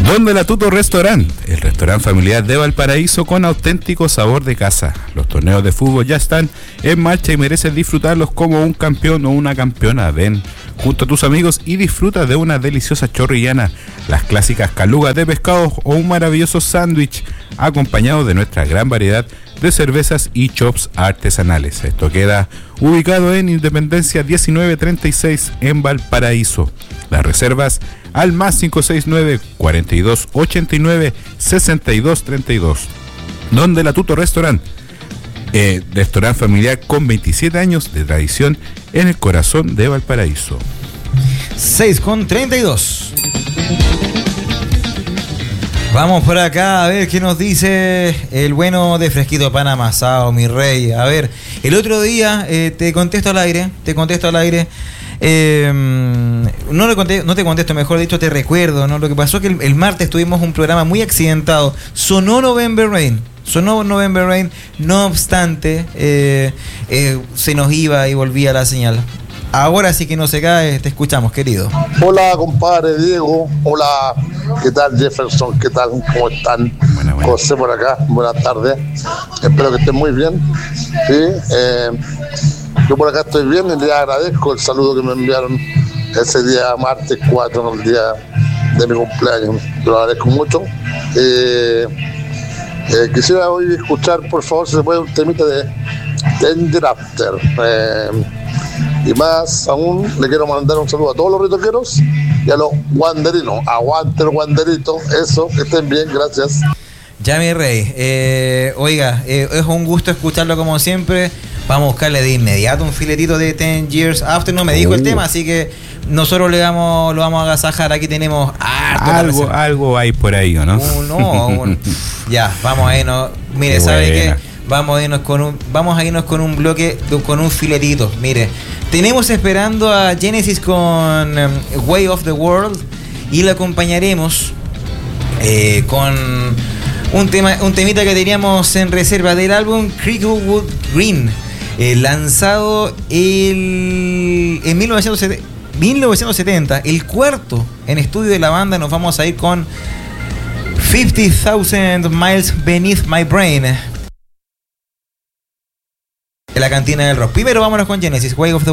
Donde la Tuto Restaurant, el restaurante familiar de Valparaíso con auténtico sabor de casa. Los torneos de fútbol ya están en marcha y mereces disfrutarlos como un campeón o una campeona. Ven junto a tus amigos y disfruta de una deliciosa chorrillana, las clásicas calugas de pescado o un maravilloso sándwich acompañado de nuestra gran variedad de cervezas y chops artesanales. Esto queda ubicado en Independencia 1936 en Valparaíso. Las reservas al más 569-4289-6232. Donde la Tuto Restaurant, restaurante familiar con 27 años de tradición en el corazón de Valparaíso. 6:32. Vamos por acá a ver qué nos dice el bueno de Fresquito Pan Amasado, mi rey. A ver, el otro día te contesto al aire. No te contesto, mejor dicho, te recuerdo, ¿no? Lo que pasó es que el martes tuvimos un programa muy accidentado. Sonó November Rain, no obstante, se nos iba y volvía la señal. Ahora sí que no se cae, te escuchamos, querido. Hola, compadre Diego. Hola, ¿qué tal, Jefferson? ¿Qué tal? ¿Cómo están? Bueno. José por acá, buenas tardes. Espero que estén muy bien. Sí, yo por acá estoy bien y les agradezco el saludo que me enviaron ese día martes 4, el día de mi cumpleaños. Lo agradezco mucho. Quisiera hoy escuchar, por favor, si se puede, un temita de Danger After. Y más aún, le quiero mandar un saludo a todos los ritoqueros y a los guanderinos. Aguante el guanderito, eso, que estén bien, gracias. Ya, mi rey, oiga, es un gusto escucharlo como siempre. Vamos a buscarle de inmediato un filetito de 10 Years After. No me dijo el tema, así que nosotros lo vamos a agasajar. Aquí tenemos algo hay por ahí, ¿o no? Ya, vamos a irnos. Mire, qué ¿sabe qué? Vamos a irnos con un bloque, con un filetito. Mire, tenemos esperando a Genesis con Way of the World y lo acompañaremos con un temita que teníamos en reserva del álbum Cricklewood Green, lanzado en 1970, el cuarto en estudio de la banda. Nos vamos a ir con 50,000 Miles Beneath My Brain, de la cantina del rock. Primero vámonos con Genesis, Way of the